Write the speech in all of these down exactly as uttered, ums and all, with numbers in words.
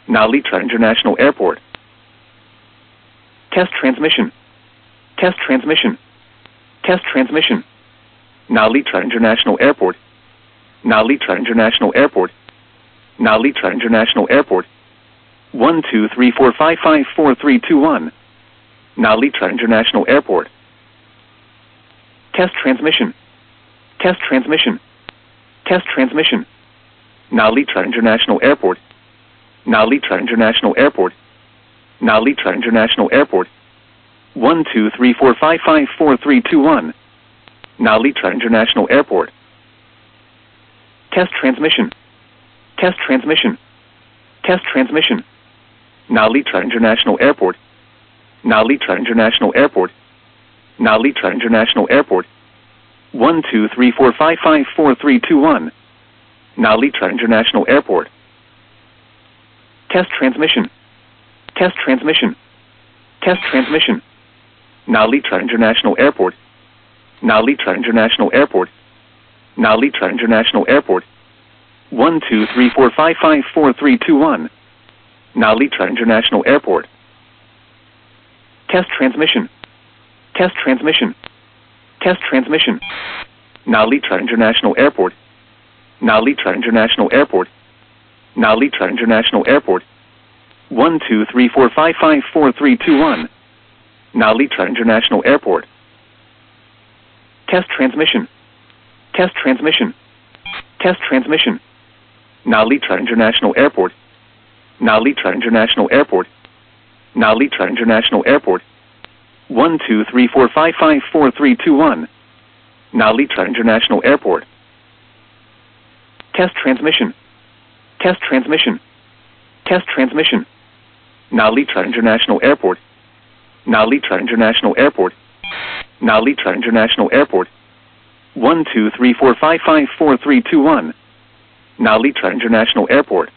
Narita International Airport. Test transmission. Test transmission. Test transmission. Narita International Airport. Narita International Airport. Narita International Airport. One two three four five five four three two one. Narita International Airport. Test transmission. Test transmission. Test transmission. Narita International Airport. Narita International Airport. Narita International Airport. One two three four five five four three two one. Narita International Airport. Test transmission. Test transmission. Test transmission. Narita International Airport. Narita International Airport. Narita International Airport. One two three four five five four three two one. Narita International Airport. Test transmission. Test transmission. Test transmission. Narita International Airport. Narita International Airport. Narita International Airport. One two three four five five four three two one. Narita International Airport. Test transmission. Test transmission. Test transmission. Narita International Airport. Narita International Airport. Narita International Airport. One two three four five five four three two one. Narita International Airport. Test transmission. Test transmission. Test transmission. Narita International Airport. Narita International Airport. Narita International Airport. One two three four five five four three two one. Narita International Airport. Test transmission. Test transmission. Test transmission. Narita International Airport. Narita International Airport. Narita International Airport. One two three four five five four three two one. Narita International Airport.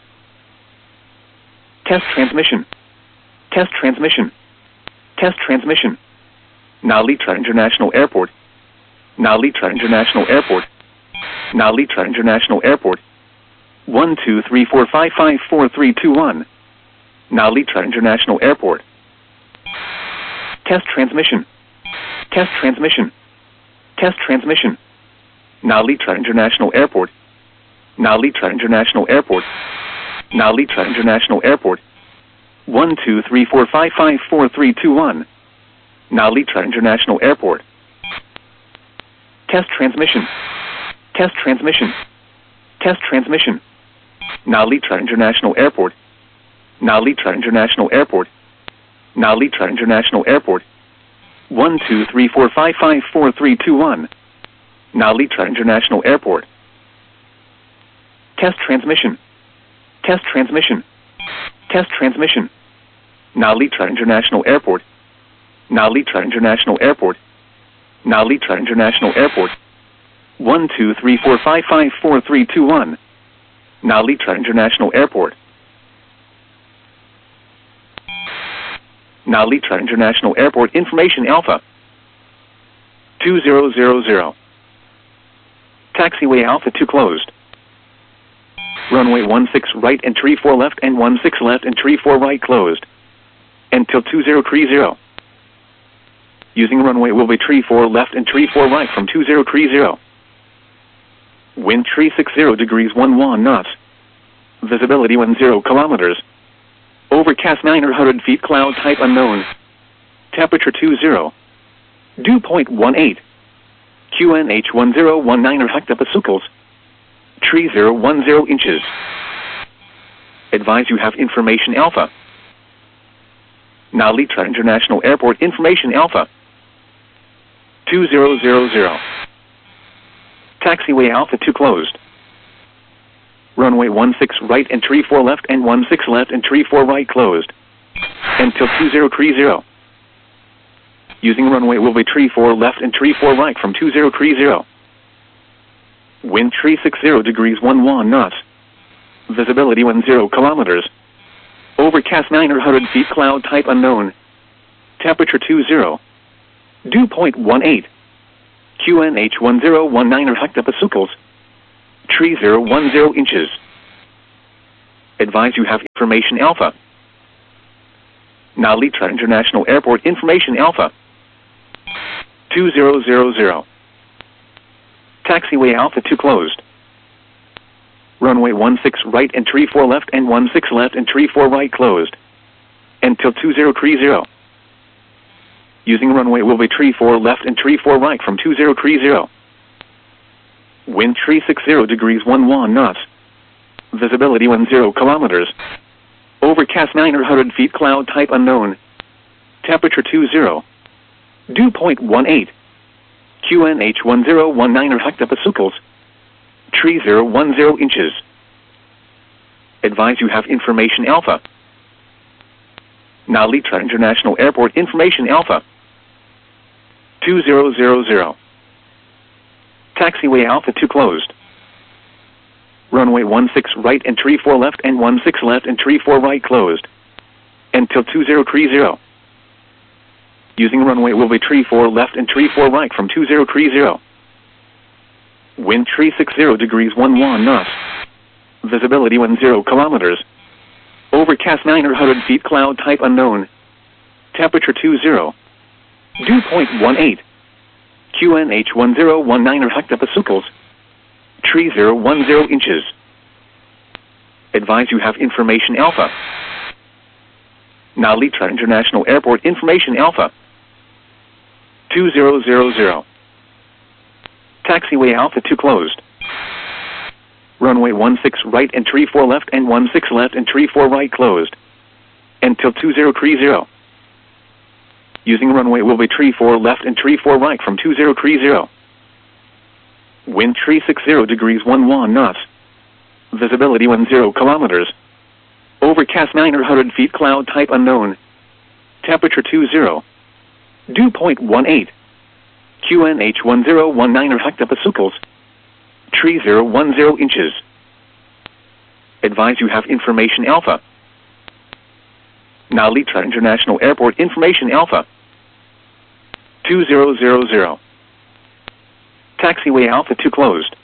Test transmission. Test transmission. Test transmission. Narita International Airport. Narita International Airport. Narita International Airport. One two three four five five four three two one. Narita International Airport. Test transmission. Test transmission. Test transmission. Narita International Airport. Narita International Airport. Narita International Airport. One two three four five five four three two one. Narita International Airport. Test transmission. Test transmission. Test transmission. Narita International Airport. Narita International Airport. Narita International Airport. One two three four five five four three two one. Narita International Airport. Test transmission. Test transmission. Test transmission. Narita International Airport. Narita International Airport. Narita International Airport. One two three four five five four three two one. Narita International Airport. Narita International Airport Information Alpha. two zero zero zero. Taxiway Alpha two closed. Runway one six right and tree four left and one six left and tree four right closed. Until two zero three zero. Using runway will be tree four left and tree four right from two zero three zero. Wind three sixty degrees eleven knots. Visibility one zero kilometers. Overcast nine hundred feet, cloud type unknown. Temperature two zero. Dew point one eight. Q N H one zero one nine hectopascals. Tree zero one zero inches. Advise you have information alpha. Narita International Airport Information Alpha. two zero zero zero. Taxiway Alpha two closed. Runway one six right and tree four left and one six left and tree four right closed. Until two zero three zero. Using runway will be tree four left and tree four right from two zero three zero. Wind three sixty degrees eleven knots. Visibility one zero kilometers. Overcast nine hundred feet, cloud type unknown. Temperature two zero. Dew point one eight. Q N H one zero one nine hectopascals. Tree zero one zero inches. Advise you have information alpha. Now Litra International Airport information alpha. two zero zero zero. Taxiway Alpha two closed. Runway one six right and tree four left and one six left and tree four right closed. Until two zero three zero. Using runway will be tree four left and tree four right from two zero three zero. Wind three sixty degrees eleven knots. Visibility one zero kilometers. Overcast nine hundred feet, cloud type unknown. Temperature two zero. Dew point one eight. Q N H one zero one nine hectopascals. Tree zero one zero inches. Advise you have information alpha. Now Litra International Airport information alpha. two zero zero zero. Taxiway Alpha two closed. Runway one six right and tree four left and one six left and tree four right closed. Until two zero three zero. Using runway will be tree four left and tree four right from two zero three zero. Wind three sixty degrees eleven knots. Visibility one zero kilometers. Overcast nine hundred feet, cloud type unknown. Temperature two zero. Dew point one eight. Q N H one zero one nine hectopascals. Tree zero one zero inches. Advise you have information alpha. Now Litra International Airport information alpha. two zero zero zero. Taxiway Alpha two closed. Runway one six right and tree four left and one six left and tree four right closed. Until two zero three zero. Using runway will be tree four left and tree four right from two zero three zero. Wind three sixty degrees eleven knots. Visibility one zero kilometers. Overcast nine hundred feet, cloud type unknown. Temperature two zero. Dew point one eight. Q N H one zero one nine hectopascals. Tree zero one zero inches. Advise you have information alpha. Now Litra International Airport information alpha. two zero zero zero. Taxiway Alpha two closed.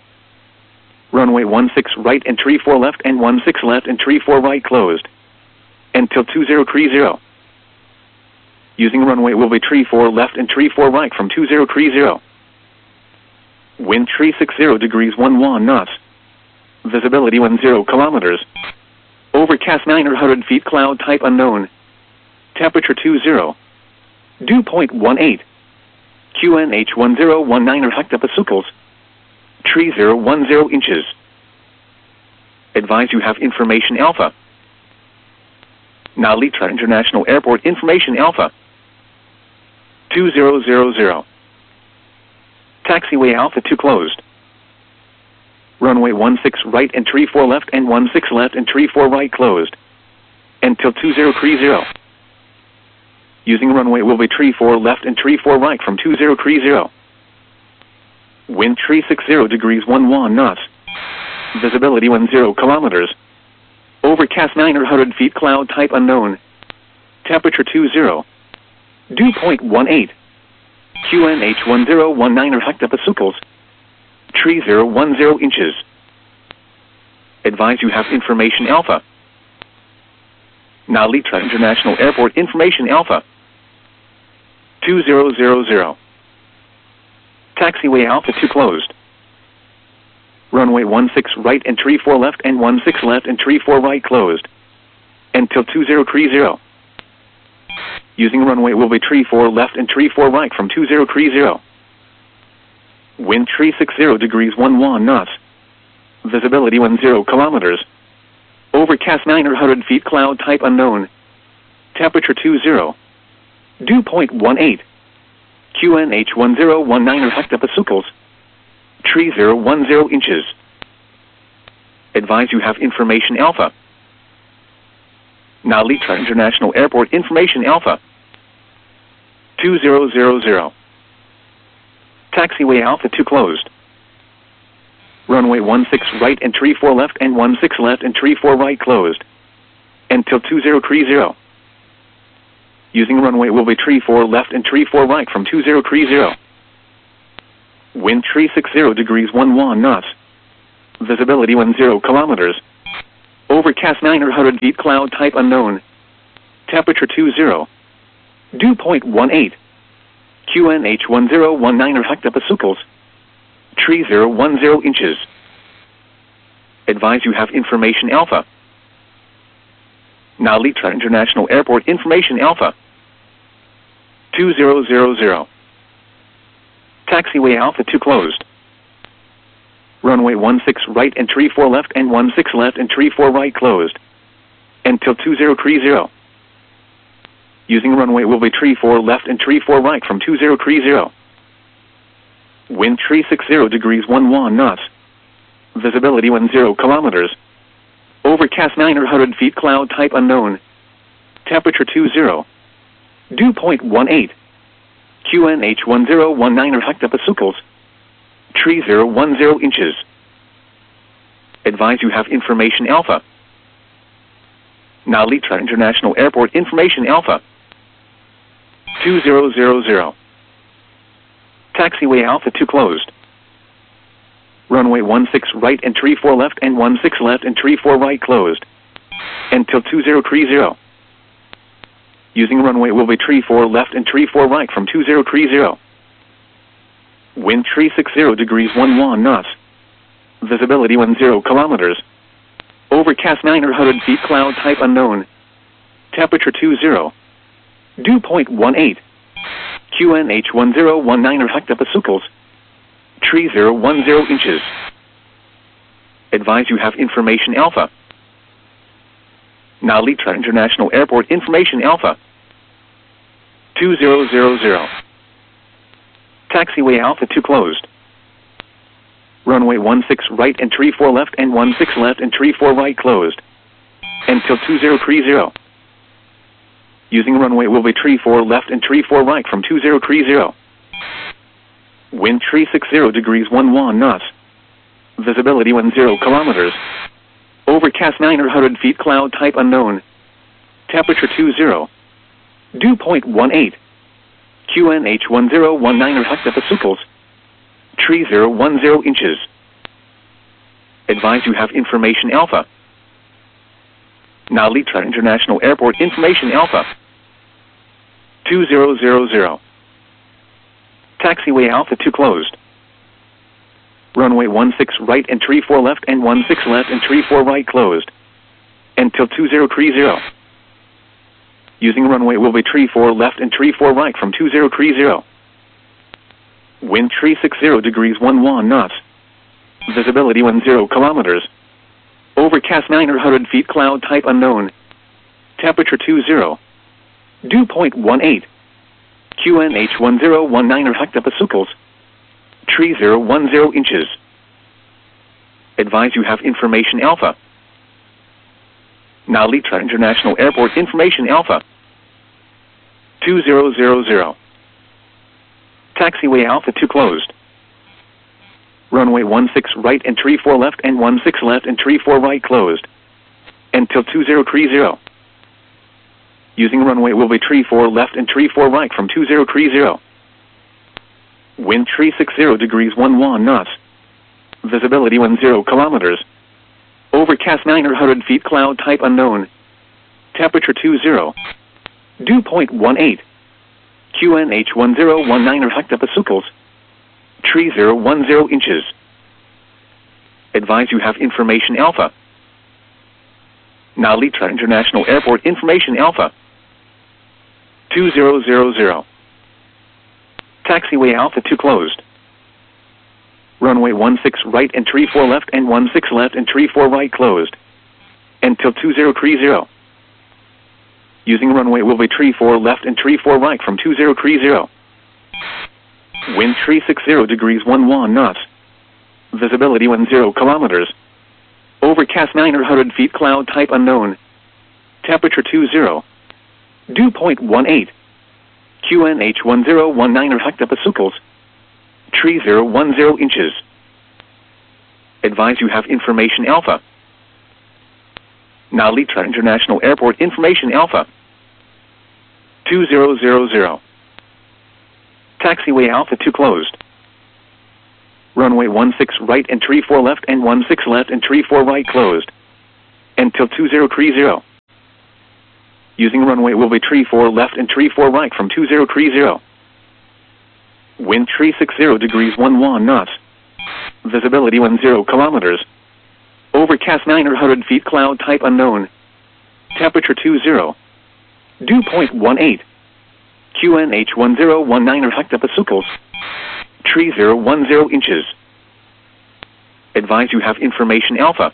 Runway one six right and tree four left and one six left and tree four right closed. Until two zero three zero. Using runway will be tree four left and tree four right from two zero three zero. Wind three sixty degrees eleven knots. Visibility one zero kilometers. Overcast nine hundred feet, cloud type unknown. Temperature two zero. Dew point one eight. Q N H one zero one nine hectopascals. Tree zero one zero inches. Advise you have information alpha. Now Litra International Airport information alpha. two zero zero zero. Taxiway Alpha two closed. Runway one six right and tree four left and one six left and tree four right closed. Until two zero three zero. Using runway will be tree four left and tree four right from two zero three zero. Wind three sixty degrees eleven knots. Visibility one zero kilometers. Overcast nine hundred feet, cloud type unknown. Temperature two zero. Dew point one eight. Q N H one zero one nine hectopascals. Tree zero one zero inches. Advise you have information alpha. Now Litra International Airport information alpha. two zero zero zero. Taxiway Alpha two closed. Runway one six right and tree four left and one six left and tree four right closed. Until two zero three zero. Using runway will be tree four left and tree four right from two zero three zero. Wind three sixty degrees eleven knots. Visibility one zero kilometers. Overcast nine hundred feet, cloud type unknown. Temperature two zero. Dew point one eight. Q N H one zero one nine hectopascals. Tree zero one zero inches. Advise you have information alpha. Now Litra International Airport information alpha. two zero zero zero. Taxiway Alpha two closed. Runway one six right and tree four left and one six left and tree four right closed. Until two zero three zero. Using runway will be tree four left and tree four right from two zero three zero. Wind three sixty degrees eleven knots. Visibility one zero kilometers. Overcast nine hundred feet, cloud type unknown. Temperature two zero. Dew point one eight. Q N H one zero one nine hectopascals. Tree zero one zero inches. Advise you have information alpha. Now Litra International Airport information alpha. two zero zero zero. Taxiway Alpha two closed. Runway one six right and tree four left and one six left and tree four right closed. Until two zero three zero. Using runway will be tree four left and tree four right from two zero three zero. Wind three sixty degrees one one knots. Visibility one zero kilometers. Overcast nine hundred feet, cloud type unknown. Temperature two zero. Dew point one eight. Q N H one zero one nine hectopascals. Tree zero one zero inches. Advise you have information alpha. Now Litra International Airport information alpha. two zero zero zero. Taxiway Alpha two closed. Runway one six right and tree four left and one six left and tree four right closed. Until two zero three zero. Using runway will be tree four left and tree four right from two zero three zero. Wind three sixty degrees one one knots. Visibility one zero kilometers. Overcast nine hundred feet, cloud type unknown. Temperature two zero. Dew point one eight. Q N H one zero one nine hectopascals. Tree zero one zero inches. Advise you have information alpha. Now Litra International Airport information alpha. two zero zero zero. Taxiway Alpha two closed. Runway one six right and tree four left and one six left and tree four right closed. Until two zero three zero. Using runway will be tree four left and tree four right from two zero three zero. Wind three sixty degrees one one knots. Visibility one zero kilometers. Overcast nine hundred feet, cloud type unknown. Temperature two zero. Dew point one eight. Q N H one zero one nine hectopascals. Tree zero one zero inches. Advise you have information alpha. Now Litra International Airport information alpha. two zero zero zero. Taxiway Alpha two closed. Runway one six right and tree four left and one six left and tree four right closed. Until two zero three zero. Using runway will be tree four left and tree four right from two zero three zero. Wind three sixty degrees one one knots. Visibility one zero kilometers. Overcast nine hundred feet, cloud type unknown. Temperature two zero. Dew point one eight. Q N H one zero one nine hectopascals. Tree zero one zero inches. Advise you have information alpha. Now Litra International Airport information alpha. two zero zero zero. Taxiway Alpha two closed. Runway one six right and tree four left and one six left and tree four right closed. Until two zero three zero. Using runway will be tree four left and tree four right from two zero three zero. Wind three sixty degrees one one knots. Visibility one zero kilometers. Overcast nine hundred feet, cloud type unknown. Temperature two zero. Dew point one eight. Q N H one zero one nine hectopascals. Tree zero one zero inches. Advise you have information alpha. Now Litra International Airport information alpha. two zero zero zero. Taxiway Alpha two closed. Runway one six right and tree four left and one six left and tree four right closed. Until two zero three zero. Using runway will be tree four left and tree four right from two zero three zero. Wind three sixty degrees one one knots. Visibility one zero kilometers. Overcast nine hundred feet, cloud type unknown. Temperature two zero. Dew point one eight. Q N H one zero one nine hectopascals. Tree zero one zero inches. Advise you have information alpha. Now Litra International Airport information alpha. two zero zero zero. Taxiway Alpha two closed. Runway one six right and tree four left and one six left and tree four right closed. until two zero three zero. Using runway will be tree four left and tree four right from two zero three zero. Wind three sixty degrees eleven knots. Visibility one zero kilometers. Overcast nine hundred feet, cloud type unknown. Temperature two zero. Dew point one eight. Q N H one zero one nine hectopascals. Tree zero one zero inches. Advise you have information alpha.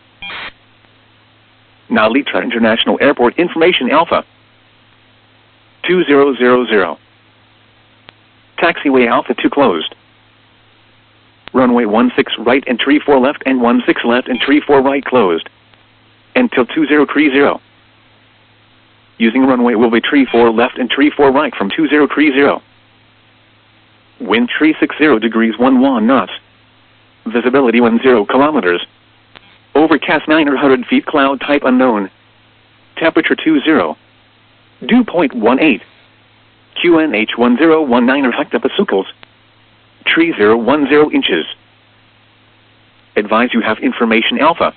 Now Litra International Airport information alpha. two zero zero zero. Taxiway Alpha two closed. Runway one six right and tree four left and one six left and tree four right closed. Until two zero three zero. Using runway will be tree four left and tree four right from two zero three zero. Wind three sixty degrees eleven knots. Visibility one zero kilometers. Overcast nine hundred feet, cloud type unknown. Temperature two zero. Dew point one eight. Q N H one zero one nine hectopascals. Tree zero one zero inches. Advise you have information alpha.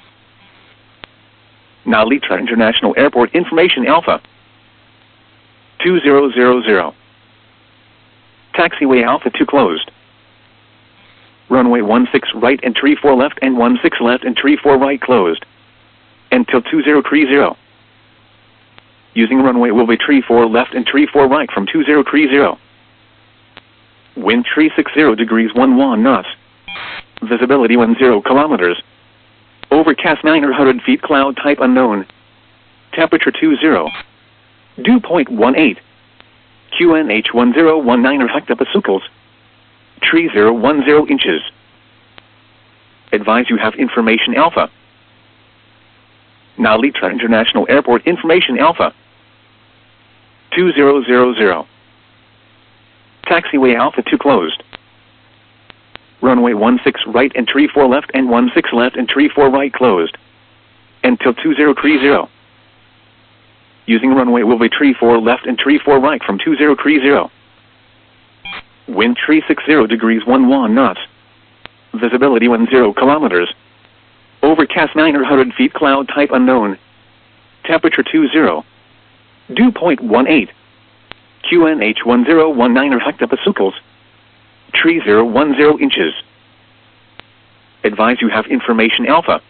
Now Litra International Airport information alpha. two zero zero zero. Taxiway Alpha two closed. Runway one six right and tree four left and one six left and tree four right closed. Until two zero three zero. Using runway will be tree four left and tree four right from two zero three zero. Wind three sixty degrees eleven knots. Visibility one zero kilometers. Overcast nine hundred feet, cloud type unknown. Temperature two zero. Dew point one eight. Q N H one zero one nine hectopascals. Tree zero one zero inches. Advise you have information alpha. Now Litra International Airport information alpha. two zero zero zero. Taxiway Alpha two closed. Runway one six right and tree four left and one six left and tree four right closed. Until two zero three zero. Using runway will be tree four left and tree four right from two zero three zero. Wind three sixty degrees eleven knots. Visibility one zero kilometers. Overcast nine hundred feet, cloud type unknown. Temperature two zero. Dew point one eight. Q N H one zero one nine hectopascals. Tree zero one zero inches. Advise you have information alpha.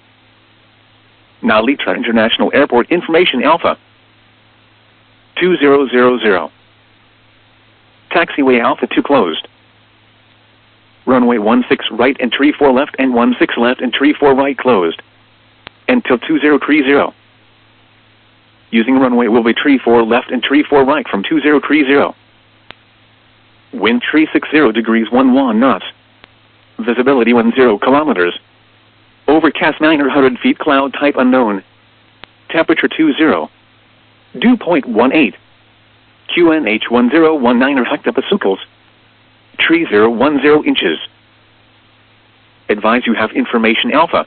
Now Litra International Airport information alpha. two zero zero zero. Taxiway Alpha two closed. Runway one six right and tree four left and one six left and tree four right closed. Until two zero three zero. Using runway will be tree four left and tree four right from two zero three zero. Wind three sixty degrees eleven knots. Visibility one zero kilometers. Overcast nine hundred feet, cloud type unknown. Temperature two zero. Dew point one eight. Q N H one zero one nine hectopascals. Tree zero one zero inches. Advise you have information alpha.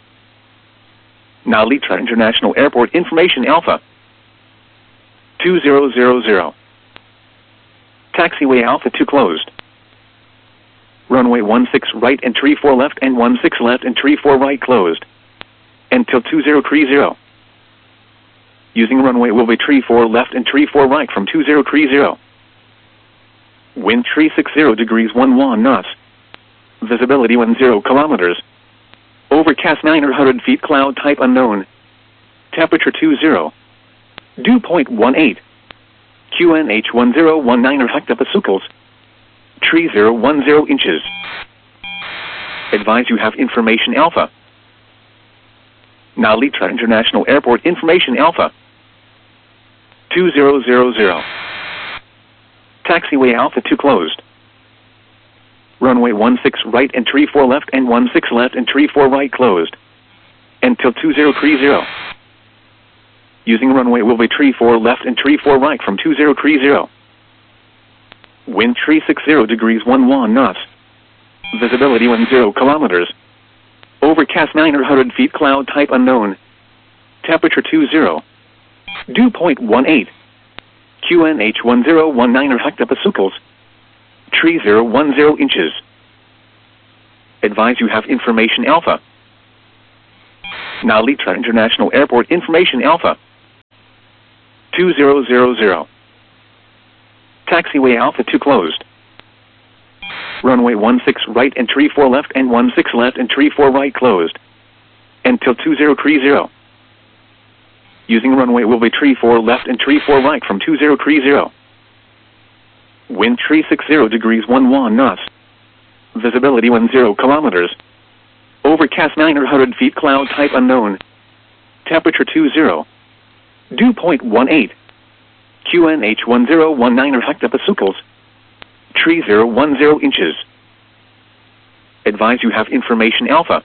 Now Litra International Airport information alpha. two zero zero zero. Taxiway Alpha two closed. Runway one six right and tree four left and one six left and tree four right closed. Until two zero three zero. Using runway will be tree four left and tree four right from two zero three zero. Wind three sixty degrees eleven knots. Visibility one zero kilometers. Overcast nine hundred feet, cloud type unknown. Temperature two zero. Dew point one eight. Q N H one zero one nine hectopascals. Tree zero one zero inches. Advise you have information alpha. Now Litra International Airport information alpha. two zero zero zero. Taxiway Alpha two closed. Runway one six right and tree four left and one six left and tree four right closed. Until two zero three zero. Using runway will be tree four left and tree four right from two zero three zero. Wind three sixty degrees eleven knots. Visibility one zero kilometers. Overcast nine hundred feet, cloud type unknown. Temperature two zero. Dew point one eight. Q N H one zero one nine hectopascals. Tree zero one zero inches. Advise you have information alpha. Now Litra International Airport information Alpha two zero zero zero. Taxiway Alpha two closed. Runway one six right and tree four left and one six left and tree four right closed. Until two zero three zero. Using runway will be tree four left and tree four right from two zero three zero. Wind three sixty degrees eleven knots. Visibility ten kilometers. Overcast nine hundred feet, cloud type unknown. Temperature two zero. Dew point one eight. Q N H ten nineteen hectopascals. Tree zero ten inches. Advise you have information Alpha.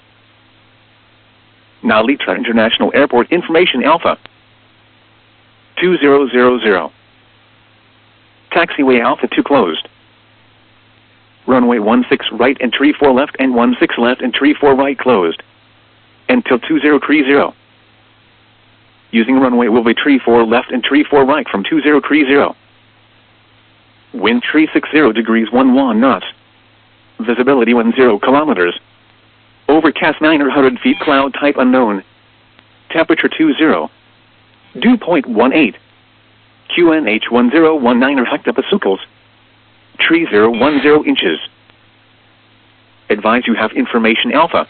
Now Litra International Airport information Alpha two zero zero zero. Taxiway Alpha two closed. Runway one six right and tree four left and one six left and tree four right closed. Until two zero three zero. Using runway will be tree four left and tree four right from two zero three zero. Wind three sixty degrees eleven knots. Visibility ten kilometers. Overcast nine hundred feet, cloud type unknown. Temperature two zero. Dew point one eight. Q N H ten nineteen hectopascals. Tree zero ten inches. Advise you have information Alpha.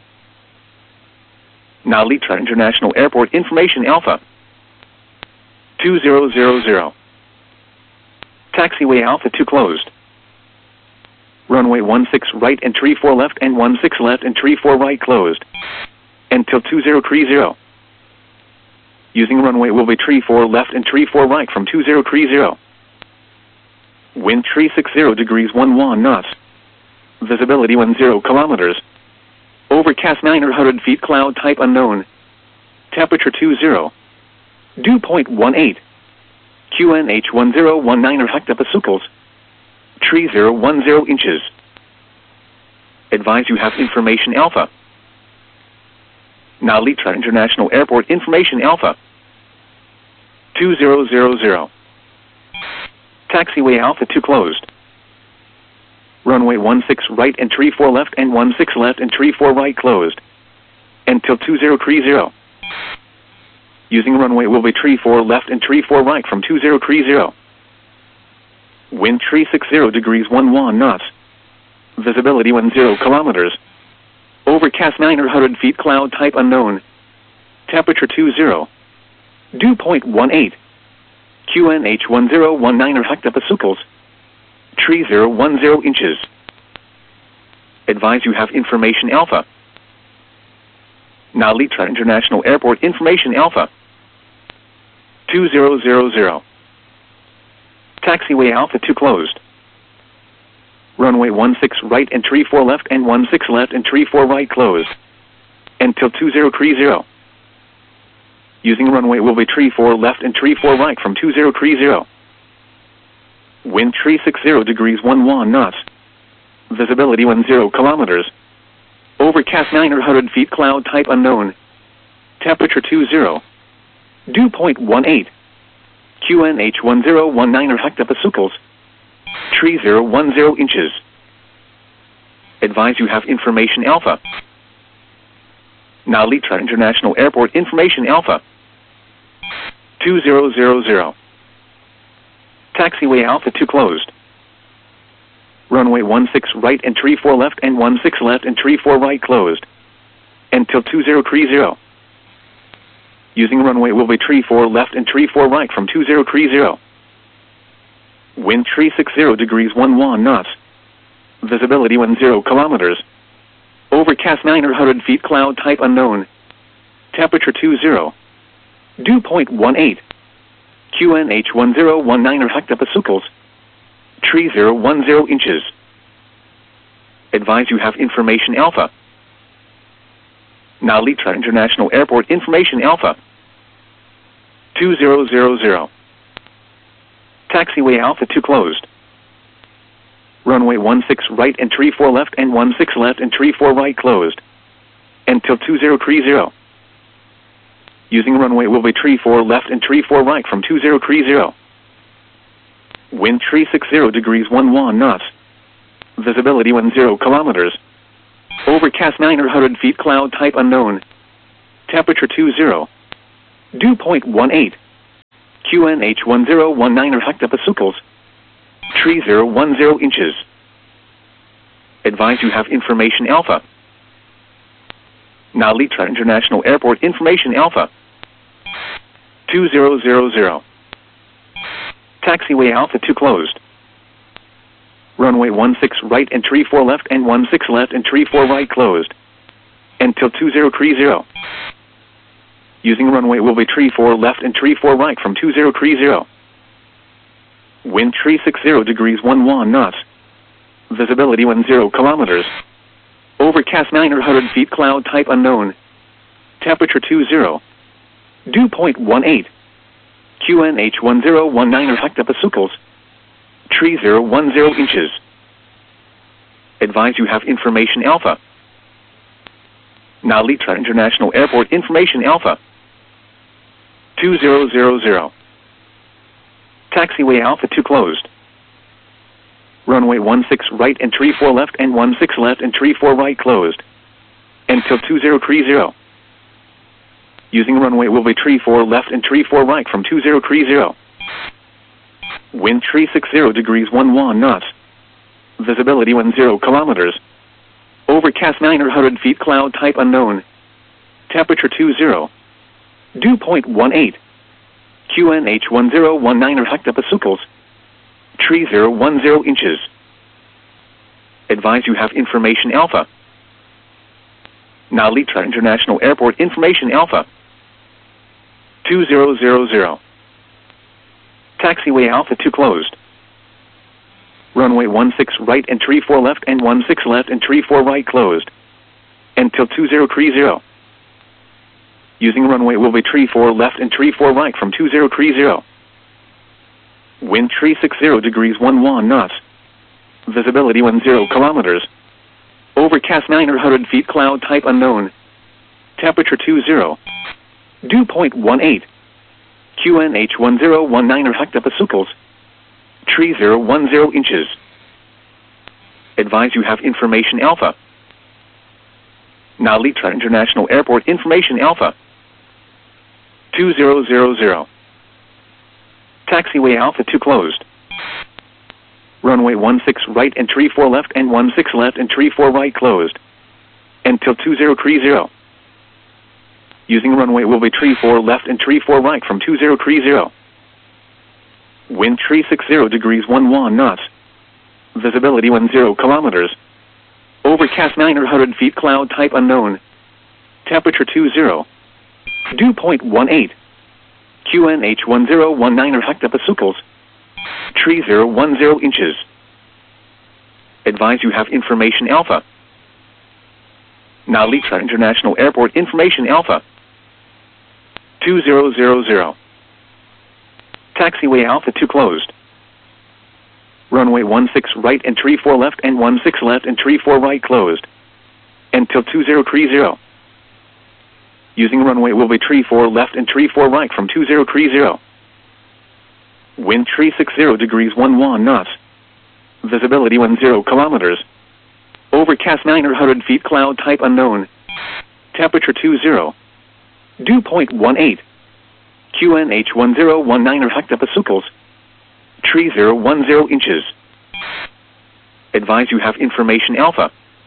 Now Litra International Airport information Alpha two zero zero zero. Taxiway Alpha two closed. Runway one six right and tree four left and one six left and tree four right closed. Until two zero three zero. Using runway will be tree four left and tree four right from two zero three zero. Wind three sixty degrees eleven knots. Visibility ten kilometers. Overcast nine hundred feet, cloud type unknown. Temperature two zero. Dew point one eight. Q N H ten nineteen hectopascals. Tree zero ten inches. Advise you have information Alpha. Now Litra International Airport information Alpha two zero zero zero. Taxiway Alpha two closed. Runway one six right and tree four left and one six left and tree four right closed. Until two zero three zero. Using runway will be tree four left and tree four right from two zero three zero. Wind three sixty degrees eleven knots. Visibility ten kilometers. Overcast nine hundred feet, cloud type unknown. Temperature two zero. Dew point one eight. Q N H ten nineteen hectopascals. Tree zero ten inches. Advise you have information Alpha. Now Litra International Airport information Alpha two zero zero zero. Taxiway Alpha two closed. Runway one six right and tree four left and one six left and tree four right closed. Until two zero three zero. Using runway will be tree four left and tree four right from two zero three zero. Wind three sixty degrees eleven knots. Visibility ten kilometers. Overcast nine hundred feet, cloud type unknown. Temperature two zero. Dew point one eight. Q N H ten nineteen hectopascals. Tree zero ten inches. Advise you have information Alpha. Now Litra International Airport information Alpha two zero zero zero. Taxiway Alpha two closed. Runway one six right and tree four left and one six left and tree four right closed. Until two zero three zero. Using runway will be tree four left and tree four right from two zero three zero. Wind three sixty degrees eleven knots. Visibility ten kilometers. Overcast nine hundred feet, cloud type unknown. Temperature two zero. Dew point one eight. Q N H ten nineteen hectopascals. Tree zero ten inches. Advise you have information Alpha. Now Litra International Airport information Alpha two zero zero zero. Taxiway Alpha two closed. Runway one six right and tree four left and one six left and tree four right closed. Until two zero three zero. Using runway will be tree four left and tree four right from two zero three zero. Wind three sixty degrees eleven knots. Visibility ten kilometers. Overcast nine hundred feet, cloud type unknown. Temperature two zero. Dew point one eight. Q N H one zero one nine hectopascals. Tree zero one zero inches. Advise you have information alpha. Nalitra International Airport information alpha. two zero zero zero. Taxiway Alpha two closed. Runway one six right and tree four left and one six left and tree four right closed. Until two zero three zero. Using runway will be tree four left and tree four right from two zero three zero. Wind three sixty degrees one one knots. Visibility one zero kilometers. Overcast nine hundred feet, cloud type unknown. Temperature two zero. Dew point one eight. Q N H one zero one nine hectopascals. Tree zero one zero inches. Advise you have information alpha. Nalitra International Airport information alpha. two zero zero zero. Taxiway Alpha two closed. Runway one six right and tree four left and one six left and tree four right closed. Until two zero three zero. Using runway will be tree four left and tree four right from two zero three zero. Wind three sixty degrees one one knots. Visibility one zero kilometers. Overcast nine hundred feet, cloud type unknown. Temperature two zero. Dew point one eight. Q N H one zero one nine hectopascals. Tree zero one zero inches. Advise you have information alpha. Nalitra International Airport information alpha. two zero zero zero. Taxiway Alpha two closed. Runway one six right and tree four left and one six left and tree four right closed. Until two zero three zero. Using runway will be tree four left and tree four right from two zero three zero. Wind three sixty degrees one one knots. Visibility one zero kilometers. Overcast nine hundred feet, cloud type unknown. Temperature two zero. Dew point one eight. Q N H one zero one nine hectopascals. Tree zero one zero inches. Advise you have information alpha. Nalitra International Airport information alpha. two zero zero zero. Taxiway Alpha two closed. Runway one six right and tree four left and one six left and tree four right closed. Until two zero three zero. Using runway will be tree four left and tree four right from two zero three zero. Wind three sixty degrees one one knots. Visibility one zero kilometers. Overcast nine hundred feet, cloud type unknown. Temperature two zero. Dew point one eight. Q N H one zero one nine hectopascals. Tree zero one zero inches. Advise you have information alpha. Nalitra International Airport information alpha. two zero zero zero. Taxiway Alpha two closed. Runway one six right and tree four left and one six left and tree four right closed. Until two zero three zero. Using runway will be tree four left and tree four right from two zero three zero. Wind three sixty degrees one one knots. Visibility one zero kilometers. Overcast nine hundred feet, cloud type unknown. Temperature two zero. Dew point one eight. Q N H one zero one nine hectopascals. Tree zero one zero inches. Advise you have information alpha.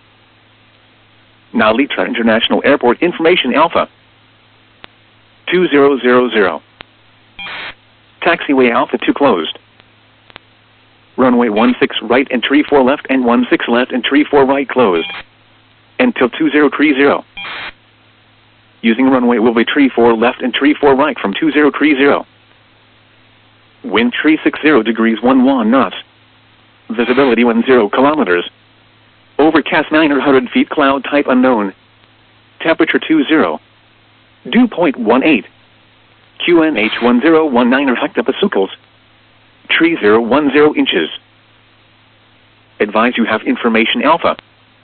Nalitra International Airport information alpha. two zero zero zero. Taxiway Alpha two closed. Runway one six right and tree four left and one six left and tree four right closed. Until two zero three zero. Using runway will be tree four left and tree four right from two zero three zero. Wind three sixty degrees one one knots. Visibility one zero kilometers. Overcast nine hundred feet, cloud type unknown. Temperature two zero. Dew point one eight. Q N H one zero one nine hectopascals. Tree zero one zero inches. Advise you have information alpha.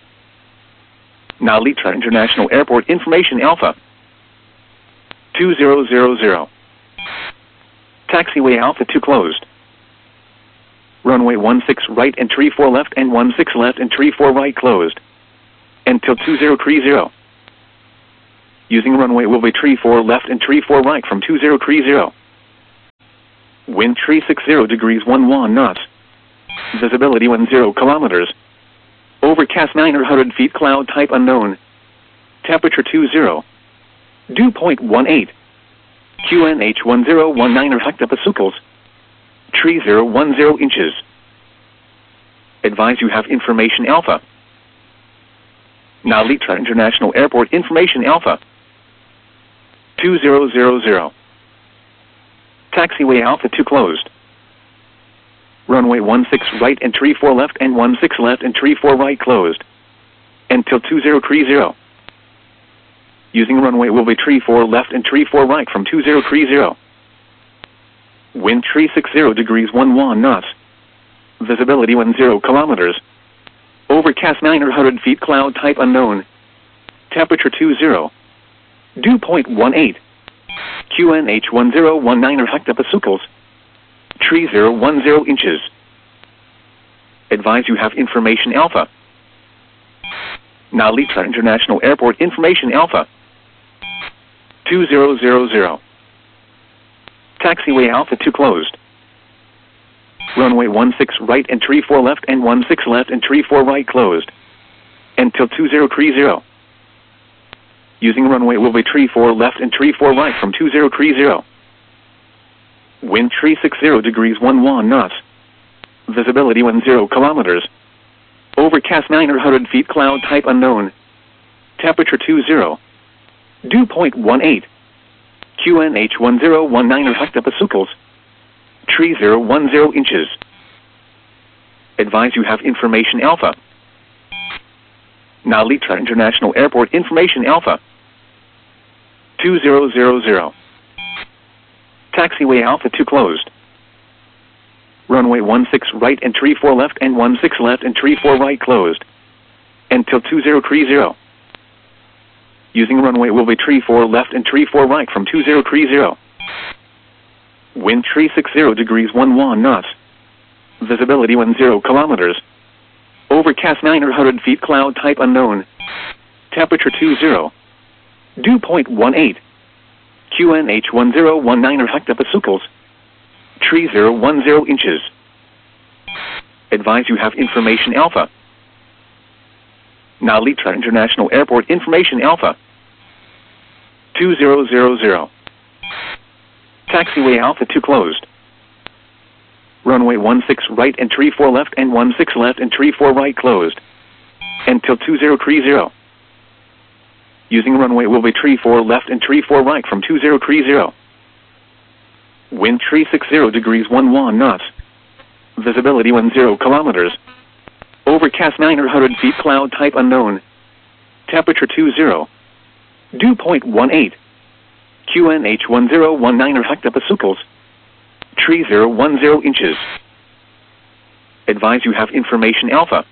Nalitra International Airport information alpha. two zero zero zero. Taxiway Alpha two closed. Runway one six right and tree four left and one six left and tree four right closed. Until two zero three zero. Using runway will be tree four left and tree four right from two zero three zero. Wind tree six zero degrees one one knots. Visibility one zero kilometers. Overcast nine hundred feet, cloud type unknown. Temperature two zero. Dew point one eight. Q N H one zero one nine hectopascals. Tree zero one zero inches. Advise you have information alpha. Now Litra International Airport information alpha. two zero zero zero. Taxiway Alpha two closed. Runway one six right and tree four left and one six left and tree four right closed. Until two zero three zero. Using runway will be tree four left and tree four right from two zero three zero. Wind tree six zero degrees one one knots. Visibility one zero kilometers. Overcast nine hundred feet, cloud type unknown. Temperature two zero. Dew point one eight. Q N H one zero one nine hectopascals. Tree zero one zero inches. Advise you have information alpha. Now Litra International Airport information alpha. two zero zero zero. Taxiway Alpha two closed. Runway one six right and tree four left and one six left and tree four right closed. Until two zero three zero. Using runway will be tree four left and tree four right from two zero three zero. Wind tree six zero degrees one one knots. Visibility one zero kilometers. Overcast nine hundred feet, cloud type unknown. Temperature two zero. Dew point one eight. Q N H one zero one nine hectopascals. Tree zero one zero inches. Advise you have information alpha. Now Litra International Airport information alpha. two zero zero zero. Taxiway Alpha two closed. Runway one six right and tree four left and one six left and tree four right closed. Until two zero three zero. Using runway will be tree four left and tree four right from two zero three zero. Wind tree six zero degrees one one knots. Visibility one zero kilometers. Overcast nine hundred feet, cloud type unknown. Temperature two zero. Dew point one eight. Q N H one zero one nine hectopascals. Tree zero one zero inches. Advise you have information alpha. Now Litra International Airport information alpha. two zero zero zero. Taxiway Alpha two closed. Runway one six right and tree four left and one six left and tree four right closed. Until two zero three zero. Using runway will be tree four left and tree four right from two zero three zero. Wind tree six zero degrees one one knots. Visibility one zero kilometers. Overcast nine hundred feet, cloud type unknown. Temperature two zero. Dew point one eight. Q N H one zero one nine hectopascals. Tree zero one zero inches. Advise you have information alpha.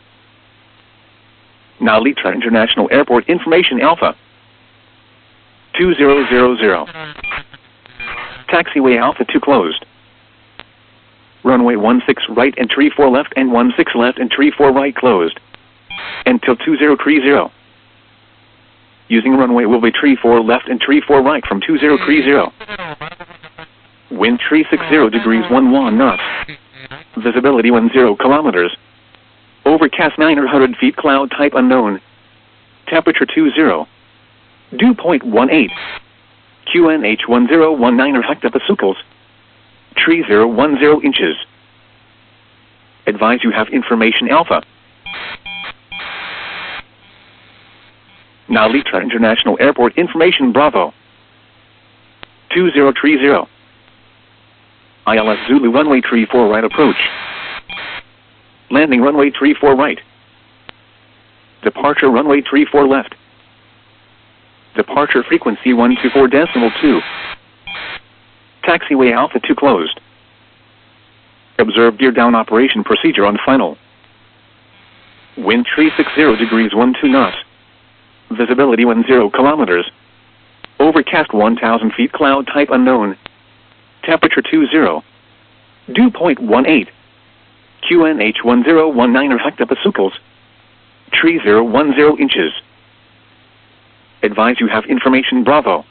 Now Litra International Airport information alpha. two zero zero zero. Taxiway Alpha two closed. Runway one six right and tree four left and one six left and tree four right closed. Until two zero three zero. Using runway will be tree four left and tree four right from two zero three zero. Wind tree six zero degrees one one knots. Visibility one zero kilometers. Overcast nine hundred feet, cloud type unknown. Temperature two zero. Dew point one eight. Q N H one zero one nine hectopascals. Tree zero one zero inches. Advise you have information alpha. Now Litra International Airport information Bravo. two zero three zero. I L S Zulu runway tree four right approach. Landing runway tree four right. Departure runway tree four left. Departure frequency one two four decimal two. Taxiway Alpha two closed. Observe gear down operation procedure on final. Wind tree six zero degrees one two knots. Visibility one zero kilometers. Overcast one thousand feet, cloud type unknown. Temperature two zero. Dew point one eight. Q N H one zero one nine hectopascals. Tree zero one zero inches. Advise you have information Bravo.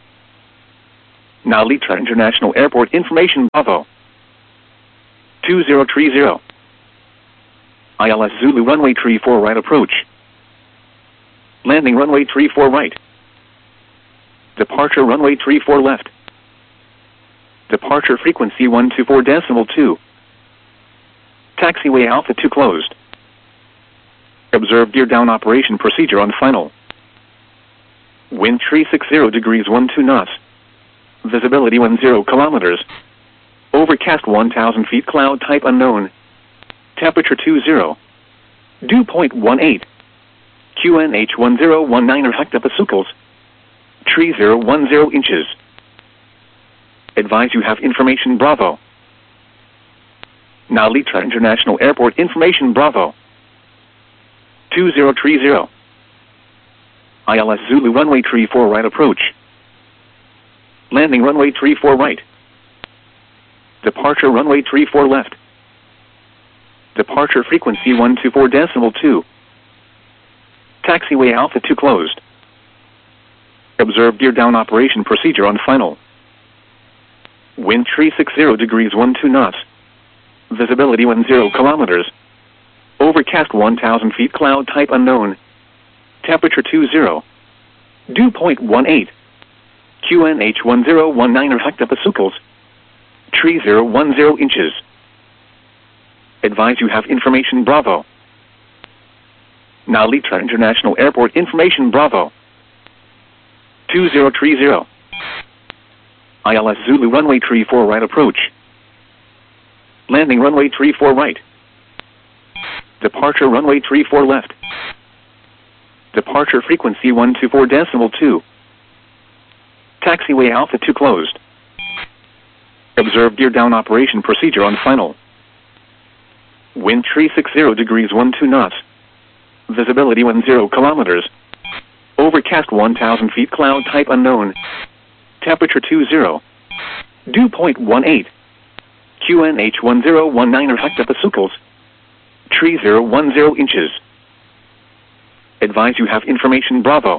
Now Litra International Airport information Bravo. two zero three zero. I L S Zulu runway three four right approach. Landing runway three four right. Departure runway three four left. Departure frequency one two four decimal two. Taxiway Alpha two closed. Observe gear down operation procedure on final. Wind three sixty degrees one two knots. Visibility one zero kilometers. Overcast one thousand feet cloud type unknown. Temperature two zero. Dew point one eight. Q N H one zero one nine hectopascals. Tree zero one zero inches. Advise you have information Bravo. Now Litra International Airport information Bravo. two zero three zero. I L S Zulu runway three four right approach. Landing runway three four right. Departure runway three four left. Departure frequency one two four decimal two. Taxiway Alpha two closed. Observe gear down operation procedure on final. Wind three sixty degrees one two knots. Visibility one zero kilometers. Overcast one thousand feet cloud type unknown. Temperature two zero. Dew point one eight. Q N H one zero one nine hectopascals. Tree zero one zero inches. Advise you have information Bravo. Now Litra International Airport information Bravo. two zero three zero. I L S Zulu runway three four right approach. Landing runway three four right. Departure runway three four left. Departure frequency one two four decimal two. Taxiway Alpha two closed. Observe gear down operation procedure on final. Wind three sixty degrees one two knots. Visibility one zero kilometers. Overcast one thousand feet cloud type unknown. Temperature two zero. Dew point one eight. Q N H one zero one nine hectopascals. Tree zero one zero inches. Advise you have information Bravo.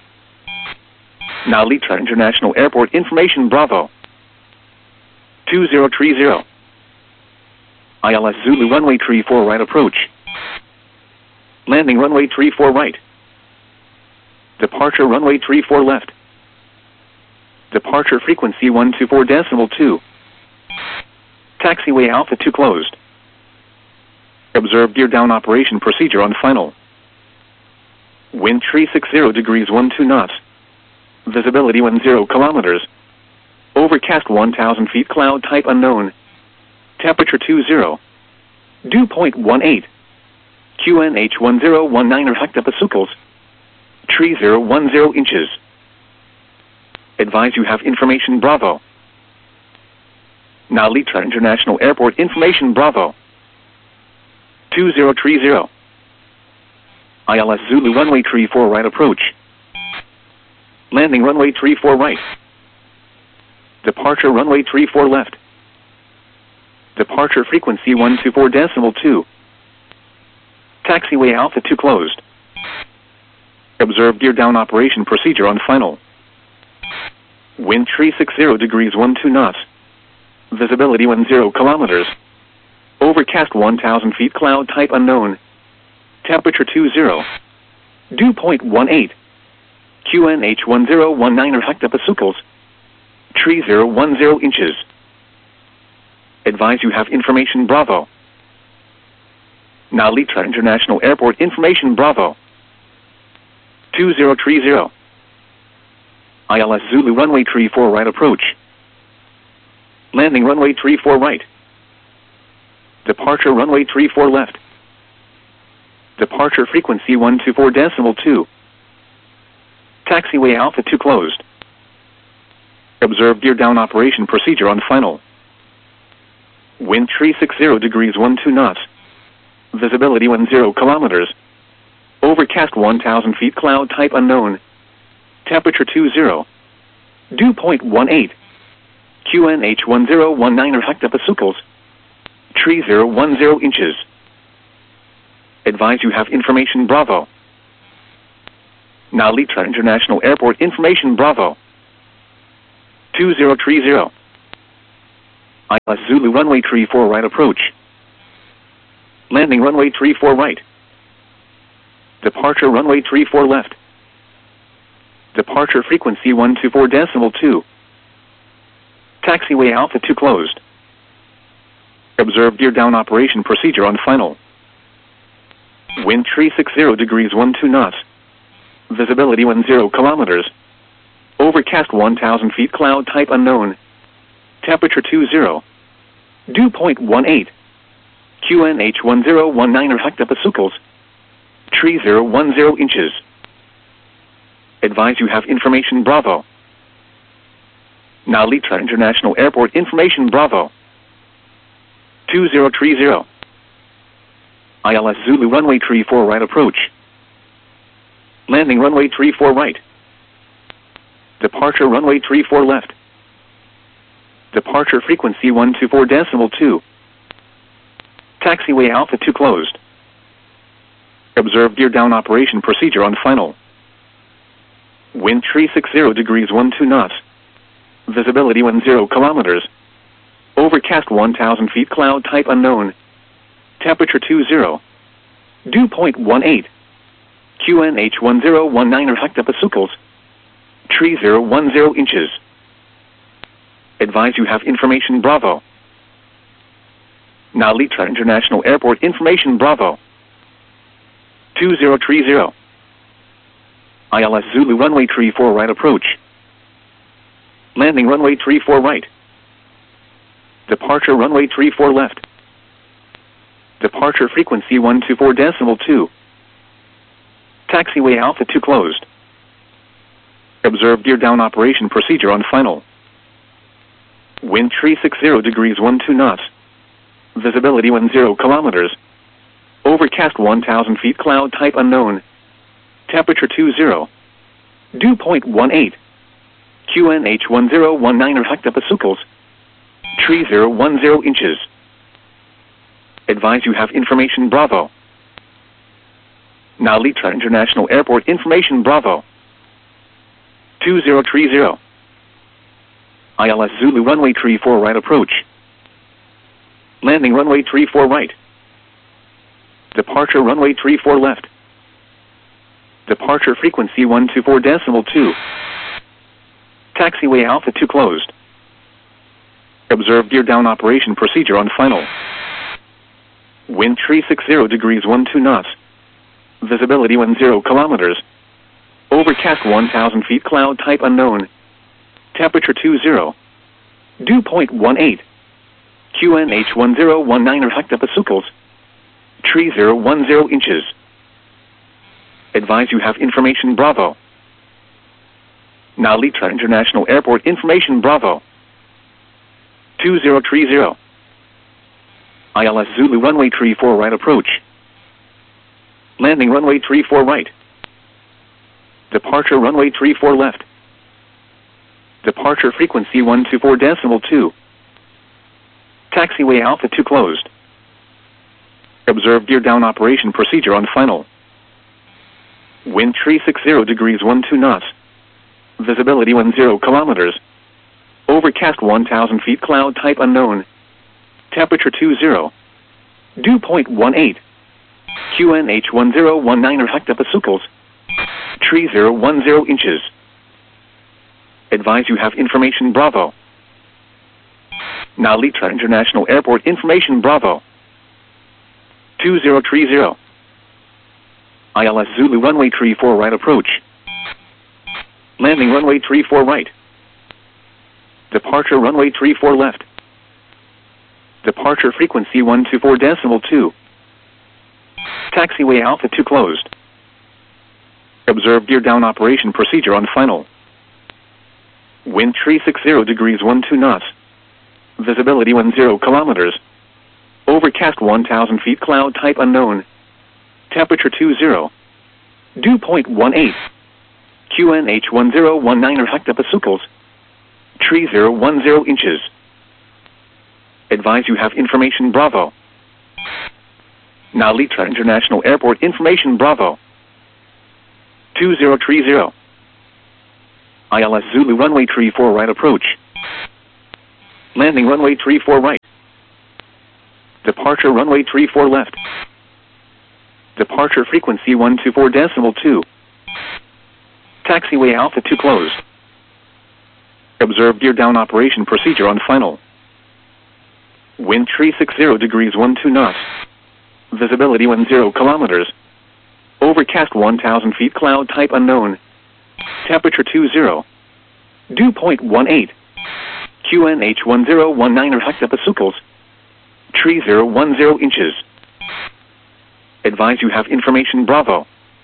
Now Litra International Airport information Bravo. two zero three zero. I L S Zulu runway three four right approach. Landing runway three four right. Departure runway three four left. Departure frequency one two four decimal two. Taxiway Alpha two closed. Observe gear down operation procedure on final. Wind three sixty degrees one two knots. Visibility one zero kilometers. Overcast one thousand feet cloud type unknown. Temperature two zero. Dew point one eight. Q N H one zero one nine hectopascals. Tree zero one zero inches. Advise you have information Bravo. Now Litra International Airport information Bravo. two zero three zero. I L S Zulu runway three four right approach. Landing runway three four right. Departure runway three four left. Departure frequency one two four decimal two. Taxiway Alpha two closed. Observe gear down operation procedure on final. Wind three sixty degrees one two knots. Visibility one zero kilometers. Overcast one thousand feet cloud type unknown. Temperature two zero. Dew point one eight. Q N H one zero one nine hectopascals. Tree zero one zero inches. Advise you have information Bravo. Now Litra International Airport information Bravo. two zero three zero. I L S Zulu runway three four right approach. Landing runway three four right. Departure runway three four left. Departure frequency one two four decimal two. Taxiway Alpha two closed. Observe gear down operation procedure on final. Wind three sixty degrees one two knots. Visibility one zero kilometers. Overcast one thousand feet cloud type unknown. Temperature two zero. Dew point one eight. Q N H one zero one nine hectopascals. Tree zero one zero inches. Advise you have information Bravo. Now Litra International Airport information Bravo. two zero three zero. I L S Zulu runway three four right approach. Landing runway three four right. Departure runway three four left. Departure frequency one two four decimal two. Taxiway Alpha two closed. Observe gear down operation procedure on final. Wind three sixty degrees one two knots. Visibility one zero kilometers. Overcast one thousand feet cloud type unknown. Temperature two zero. Dew point one eight. Q N H one zero one nine hectopascals. Tree zero one zero inches. Advise you have information Bravo. Now Litra International Airport information Bravo. two zero three zero. I L S Zulu runway three four right approach. Landing runway three four right. Departure runway three four left. Departure frequency one two four decimal two. Taxiway Alpha two closed. Observe gear down operation procedure on final. Wind three sixty degrees one two knots. Visibility one zero kilometers. Overcast one thousand feet cloud type unknown. Temperature two zero. Dew point one eight. Q N H one zero one nine hectopascals. Tree zero one zero inches. Advise you have information Bravo. Now Litra International Airport information Bravo. two zero three zero. I L S Zulu runway three four right approach. Landing runway three four right. Departure runway three four left. Departure frequency one two four decimal two. Taxiway Alpha two closed. Observe gear down operation procedure on final. Wind three sixty degrees one two knots. Visibility one zero kilometers. Overcast one thousand feet cloud type unknown. Temperature two zero. Dew point one eight. Q N H one zero one nine hectopascals. Tree zero one zero inches. Advise you have information Bravo. Now Litra International Airport information Bravo. two zero three zero. I L S Zulu runway three four right approach. Landing runway three four right. Departure runway three four left. Departure frequency one two four decimal two. Taxiway Alpha two closed. Observe gear down operation procedure on final. Wind three sixty degrees one two knots. Visibility one zero kilometers. Overcast one thousand feet cloud type unknown. Temperature two zero. Dew point one eight. Q N H one zero one nine hectopascals. Tree zero one zero inches. Advise you have information Bravo. Now Litra International Airport information Bravo. two zero three zero. I L S Zulu runway three four right approach. Landing runway three four right. Departure runway three four left. Departure frequency one two four decimal two. Taxiway Alpha two closed. Observe gear down operation procedure on final. Wind three sixty degrees one two knots. Visibility one zero kilometers. Overcast one thousand feet cloud type unknown. Temperature two zero. Dew point one eight. Q N H one zero one nine hectopascals. Tree zero one zero inches. Advise you have information Bravo. Now Litra International Airport information Bravo. two zero three zero. I L S Zulu runway three four right approach. Landing runway three four right. Departure runway three four left. Departure frequency one two four decimal two. Taxiway Alpha two closed. Observe gear down operation procedure on final. Wind three sixty degrees one two knots. Visibility one zero kilometers. Overcast one thousand feet cloud type unknown. Temperature two zero. Dew point one eight. Q N H one zero one nine hectopascals. Tree zero one zero inches. Advise you have information Bravo. Now Litra International Airport information Bravo. two zero three zero. I L S Zulu runway three four right approach. Landing runway three four right. Departure runway three four left. Departure frequency one two four decimal two. Taxiway Alpha two closed. Observe gear down operation procedure on final. Wind three six zero degrees one two knots. Visibility one zero kilometers. Overcast one thousand feet cloud type unknown. Temperature two zero. Dew point one eight. Q N H one zero one nine or hectopascals. Tree zero one zero inches. Advise you have information Bravo.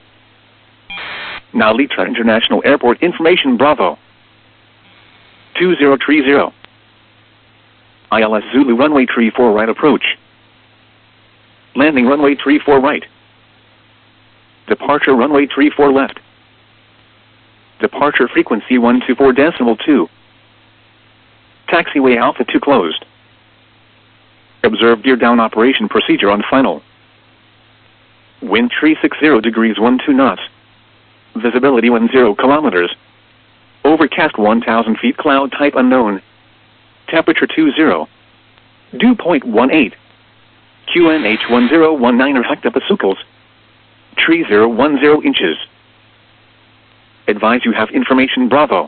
Now Litra International Airport information Bravo. two zero three zero. I L S Zulu runway three four right approach. Landing runway three four right. Departure runway three four left. Departure frequency one two four decimal two. Taxiway Alpha two closed. Observe gear down operation procedure on final. Wind three six zero degrees one two knots. Visibility one zero kilometers. Overcast one thousand feet cloud type unknown. Temperature two zero. Dew point one eight. Q N H one zero one nine or hectopascals. Tree zero one zero inches. Advise you have information Bravo.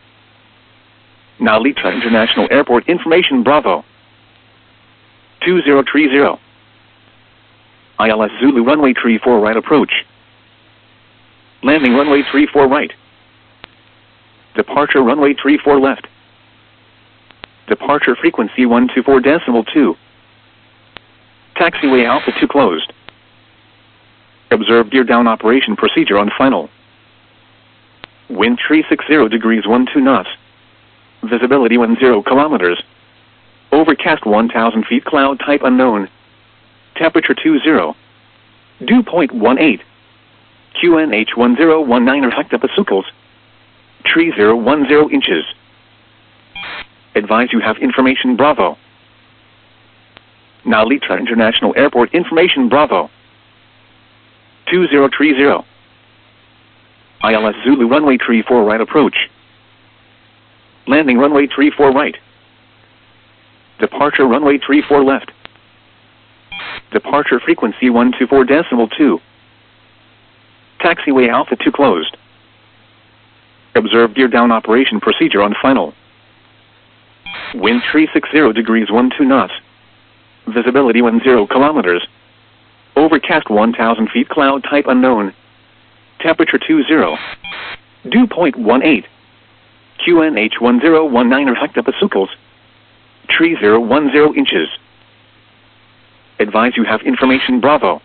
Now Litra International Airport information Bravo. two zero three zero. I L S Zulu runway three four right approach. Landing runway three four right. Departure runway three four left. Departure frequency one two four decimal two. Taxiway Alpha two closed. Observe gear down operation procedure on final. Wind three six zero degrees one two knots. Visibility one zero kilometers. Overcast one thousand feet cloud type unknown. Temperature two zero. Dew point one eight. Q N H one zero one nine or hectopascals. Tree zero one zero inches. Advise you have information Bravo. Now Litra International Airport information Bravo. two zero three zero. I L S Zulu runway three four right approach. Landing runway three four right. Departure runway three four left. Departure frequency one two four decimal two. Taxiway Alpha two closed. Observe gear down operation procedure on final. Wind three six zero degrees one two knots. Visibility one zero kilometers. Overcast one thousand feet cloud type unknown. Temperature two zero. Dew point one eight. Q N H one zero one nine or hectopascals. Tree zero one zero inches. Advise you have information Bravo.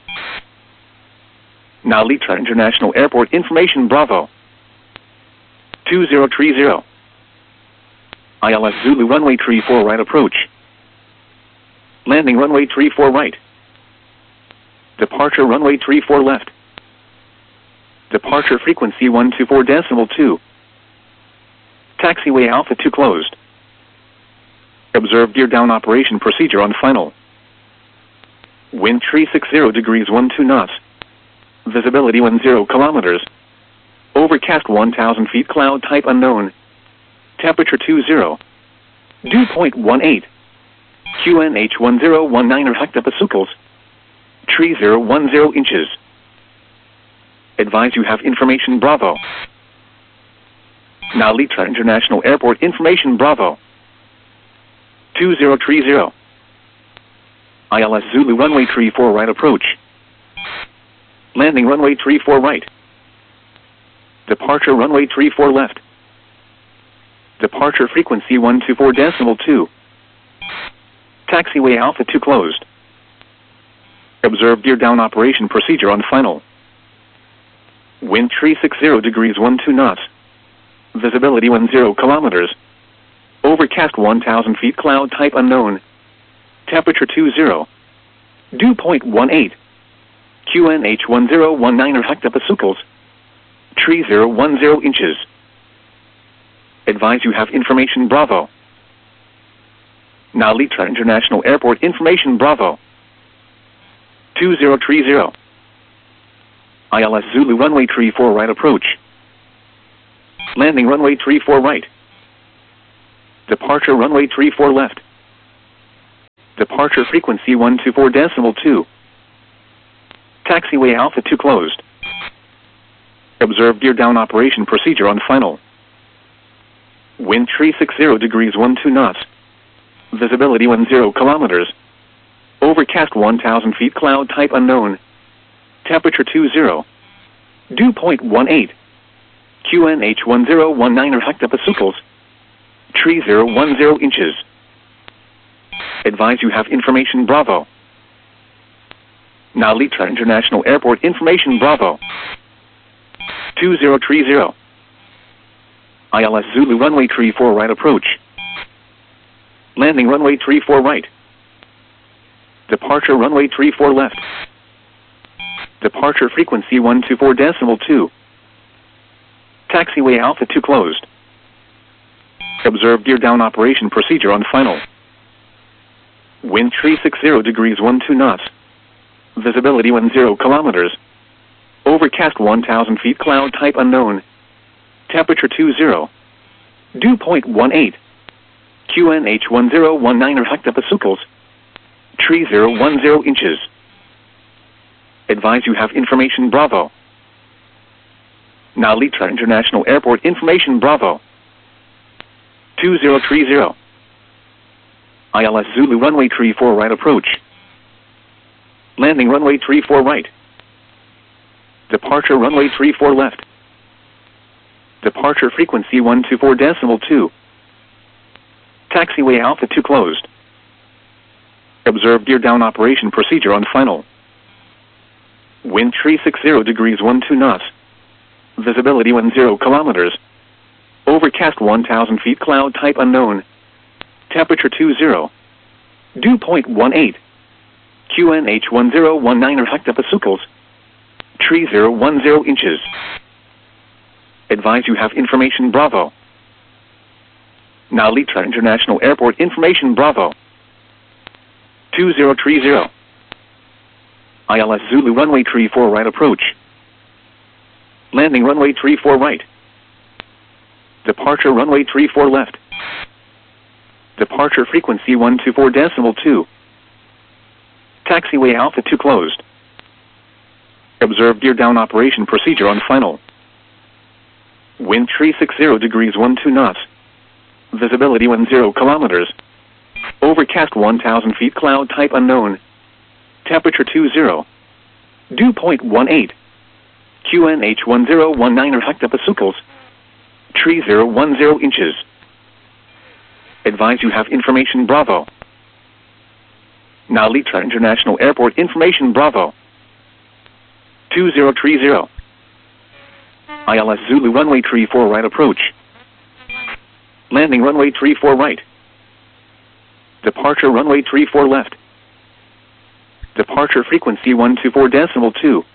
Now Litra International Airport information Bravo. two zero three zero. I L S Zulu runway three four right approach. Landing runway three four right. Departure runway three four left. Departure frequency one two four decimal two. Taxiway Alpha two closed. Observe gear down operation procedure on final. Wind three six zero degrees one two knots. Visibility one zero kilometers. Overcast one thousand feet cloud type unknown. Temperature two zero. Dew point one eight. Q N H one zero one nine or hectopascals. Tree zero one zero inches. Advise you have information Bravo. Now Litra International Airport information Bravo. two zero three zero. I L S Zulu runway three four right approach. Landing runway three four right. Departure runway three four left. Departure frequency one two four decimal two. Taxiway Alpha two closed. Observe gear down operation procedure on final. Wind three six zero degrees one two knots. Visibility one zero kilometers. Overcast one thousand feet cloud type unknown. Temperature two zero. Dew point one eight. Q N H one zero one nine or hectopascals. Tree zero one zero inches. Advise you have information Bravo. Now Litra International Airport information Bravo. two zero three zero. I L S Zulu runway tree four right approach. Landing runway tree four right. Departure runway tree four left. Departure frequency one two four decimal two. Taxiway Alpha two closed. Observe gear down operation procedure on final. Wind three sixty degrees one two knots. Visibility one zero kilometers. Overcast one thousand feet, cloud type unknown. Temperature two zero. Dew point one eight. Q N H one zero one nine hectopascals. Tree zero one zero inches. Advise you have information Bravo. Now Litra International Airport information Bravo. two zero three zero. I L S Zulu runway tree four right approach. Landing runway tree four right. Departure runway tree four left. Departure frequency one two four decimal two. Taxiway Alpha two closed. Observe gear down operation procedure on final. Wind three sixty degrees one two knots. Visibility one zero kilometers. Overcast one thousand feet, cloud type unknown. Temperature two zero. Dew point one eight. Q N H one zero one nine hectopascals. Tree zero one zero inches. Advise you have information Bravo. Now Litra International Airport information Bravo. two zero three zero. I L S Zulu runway tree four right approach. Landing runway tree four right. Departure runway tree four left. Departure frequency one two four decimal two. Taxiway Alpha two closed. Observe gear down operation procedure on final. Wind three sixty degrees one two knots. Visibility one zero kilometers. Overcast one thousand feet, cloud type unknown. Temperature two zero. Dew point one eight. Q N H one zero one nine hectopascals. Tree zero one zero inches. Advise you have information Bravo. Now Litra International Airport information Bravo. two zero three zero. I L S Zulu runway tree four right approach. Landing runway tree four right. Departure runway tree four left. Departure frequency one two four decimal two. Taxiway Alpha two closed. Observe gear down operation procedure on final. Wind three sixty degrees one two knots. Visibility one zero kilometers. Overcast one thousand feet, cloud type unknown. Temperature two zero. Dew point one eight. Q N H one zero one nine hectopascals. Tree zero one zero inches. Advise you have information Bravo. Now Litra International Airport information Bravo. two zero three zero. I L S Zulu runway tree four right approach. Landing runway tree four right. Departure runway tree four left. Departure frequency one two four decimal two.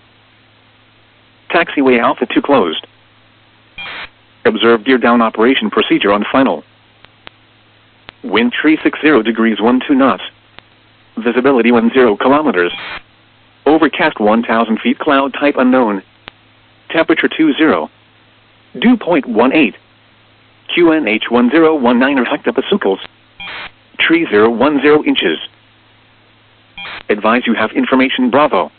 Taxiway Alpha two closed. Observe gear down operation procedure on final. Wind three sixty degrees one two knots. Visibility one zero kilometers. Overcast one thousand feet, cloud type unknown. Temperature two zero. Dew point one eight. Q N H one zero one nine hectopascals. Tree zero one zero inches. Advise you have information Bravo.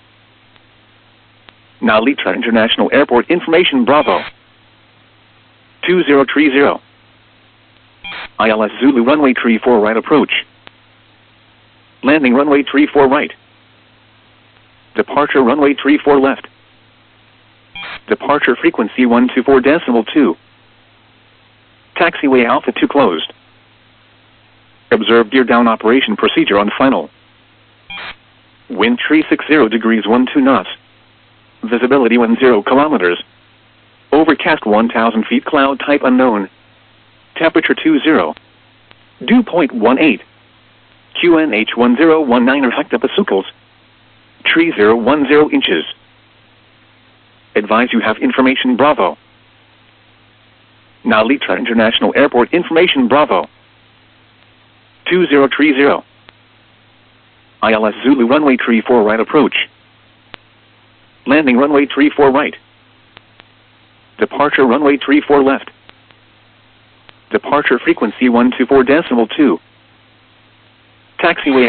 Now Litra International Airport information Bravo. two zero three zero. I L S Zulu runway tree four right approach. Landing runway tree four right. Departure runway tree four left. Departure frequency one two four decimal two. Taxiway Alpha two closed. Observe gear down operation procedure on final. Wind three sixty degrees one two knots. Visibility one zero kilometers. Overcast one thousand feet, cloud type unknown. Temperature two zero. Dew point one eight. Q N H one zero one nine hectopascals. Tree zero one zero inches. Advise you have information Bravo. Now Litra International Airport information Bravo. two zero three zero. I L S Zulu runway tree four right approach. Landing runway three four right. Departure runway three four left. Departure frequency one two four decimal two. Taxiway